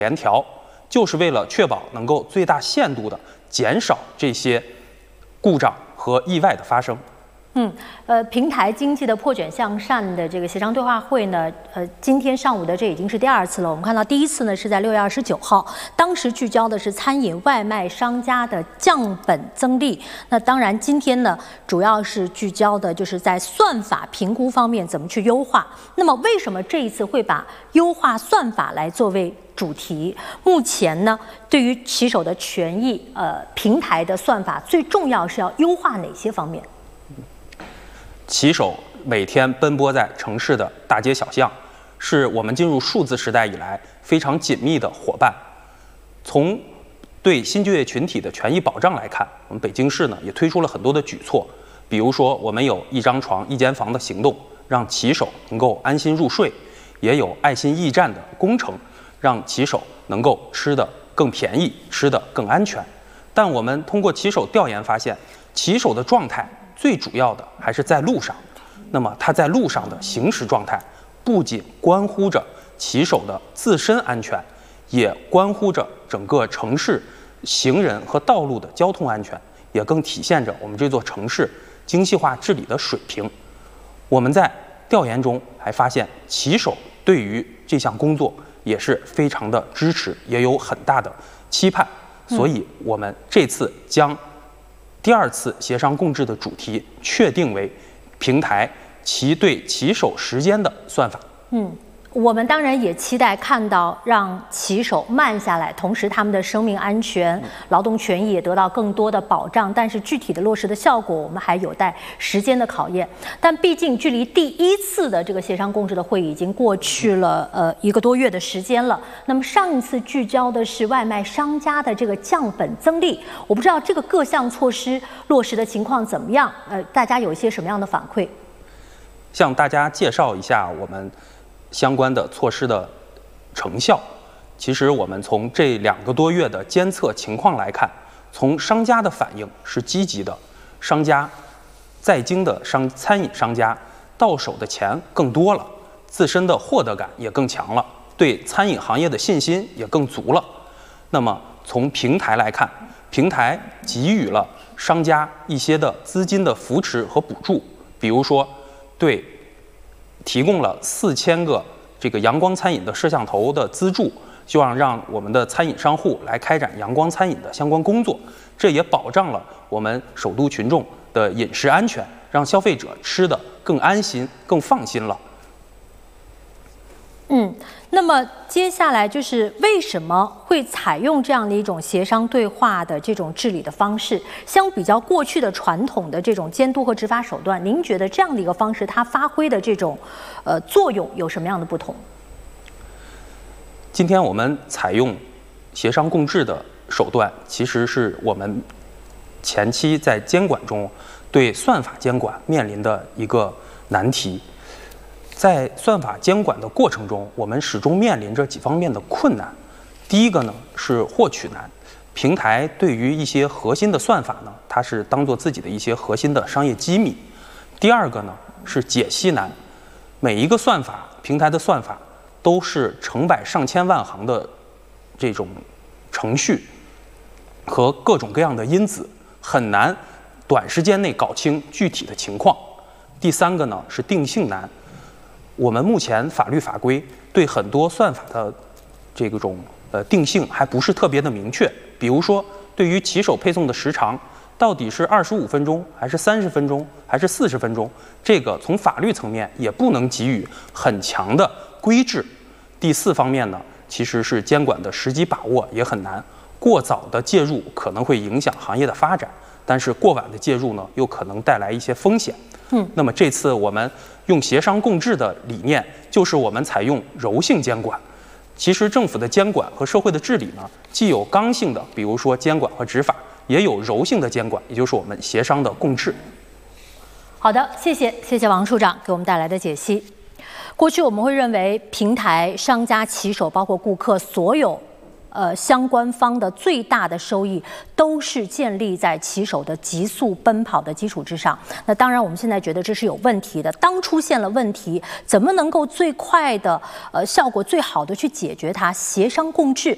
联调，就是为了确保能够最大限度的减少这些故障和意外的发生。 平台经济的破卷向善的这个协商对话会呢，今天上午的这已经是第2次了。我们看到第1次呢是在6月29号，当时聚焦的是餐饮外卖商家的降本增利。那当然，今天呢主要是聚焦的就是在算法评估方面怎么去优化。那么为什么这一次会把优化算法来作为主题？目前呢，对于骑手的权益，平台的算法最重要是要优化哪些方面？ 骑手每天奔波在城市的大街小巷，是我们进入数字时代以来非常紧密的伙伴。从对新就业群体的权益保障来看，我们北京市呢也推出了很多的举措，比如说我们有1张床1间房的行动，让骑手能够安心入睡；也有爱心驿站的工程，让骑手能够吃得更便宜，吃得更安全。但我们通过骑手调研发现，骑手的状态最主要的还是在路上。那么他在路上的行驶状态不仅关乎着骑手的自身安全，也关乎着整个城市行人和道路的交通安全，也更体现着我们这座城市精细化治理的水平。我们在调研中还发现，骑手对于这项工作也是非常的支持，也有很大的期盼。所以我们这次将第2次协商共治的主题确定为平台对骑手时间的算法。 我们当然也期待看到让骑手慢下来，同时他们的生命安全、劳动权益也得到更多的保障。但是具体的落实的效果，我们还有待时间的考验。但毕竟距离第1次的这个协商共治的会议已经过去了1个多月的时间了。那么上一次聚焦的是外卖商家的这个降本增利，我不知道这个各项措施落实的情况怎么样？大家有一些什么样的反馈？ 向大家介绍一下我们相关的措施的成效。其实我们从这2个多月的监测情况来看，从商家的反应是积极的，商家在京的餐饮商家到手的钱更多了，自身的获得感也更强了，对餐饮行业的信心也更足了。那么从平台来看，平台给予了商家一些的资金的扶持和补助，比如说提供了4000个这个阳光餐饮的摄像头的资助，希望让我们的餐饮商户来开展阳光餐饮的相关工作，这也保障了我们首都群众的饮食安全，让消费者吃得更安心、更放心了。 那么接下来就是为什么会采用这样的一种协商对话的这种治理的方式？相比较过去的传统的这种监督和执法手段，您觉得这样的一个方式它发挥的这种作用有什么样的不同？ 今天我们采用协商共治的手段，其实是我们前期在监管中对算法监管面临的一个难题。在算法监管的过程中，我们始终面临着几方面的困难。第一个呢是获取难，平台对于一些核心的算法呢，它是当做自己的一些核心的商业机密。第二个呢是解析难，每一个算法，平台的算法都是成百上千万行的这种程序和各种各样的因子，很难短时间内搞清具体的情况。第三个呢是定性难，我们目前法律法规对很多算法的这种定性还不是特别的明确，比如说对于骑手配送的时长，到底是25分钟还是30分钟还是40分钟，这个从法律层面也不能给予很强的规制。第四方面呢，其实是监管的时机把握也很难，过早的介入可能会影响行业的发展，但是过晚的介入呢，又可能带来一些风险。那么这次我们用协商共治的理念，就是我们采用柔性监管。其实政府的监管和社会的治理呢，既有刚性的，比如说监管和执法，也有柔性的监管，也就是我们协商的共治。 好的，谢谢王处长给我们带来的解析。过去我们会认为平台、商家、骑手，包括顾客，所有相关方的最大的收益都是建立在骑手的急速奔跑的基础之上。那当然我们现在觉得这是有问题的，当出现了问题，怎么能够最快的效果最好的去解决它？协商共治